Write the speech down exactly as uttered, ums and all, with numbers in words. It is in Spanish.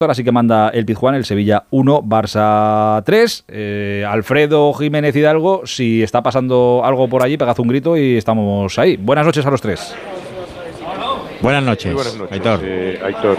Así que manda el Pizjuán, el Sevilla uno, Barça tres. Eh, Alfredo Jiménez Hidalgo, si está pasando algo por allí, pegad un grito y estamos ahí. Buenas noches a los tres. Buenas noches, buenas noches, Aitor. Eh, Aitor.